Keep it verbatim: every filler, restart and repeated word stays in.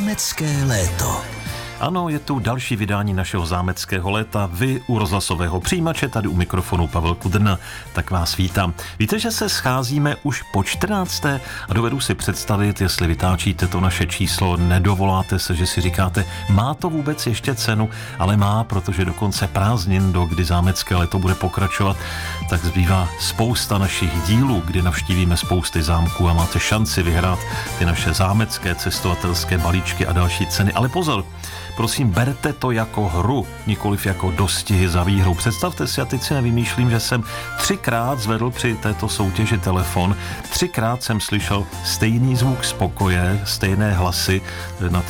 Zámecké léto. Ano, je tu další vydání našeho zámeckého léta. Vy u rozhlasového přijímače, tady u mikrofonu Pavel Kudrna, tak vás vítám. Víte, že se scházíme už po čtrnácté a dovedu si představit, jestli vytáčíte to naše číslo, nedovoláte se, že si říkáte, má to vůbec ještě cenu, ale má, protože do konce prázdnin, do kdy zámecké léto bude pokračovat, tak zbývá spousta našich dílů, kdy navštívíme spousty zámků a máte šanci vyhrát ty naše zámecké cestovatelské balíčky a další ceny. Ale pozor, prosím, berte to jako hru, nikoliv jako dostihy za výhrou. Představte si, a teď si nevymýšlím, že jsem třikrát zvedl při této soutěži telefon, třikrát jsem slyšel stejný zvuk z pokoje, stejné hlasy na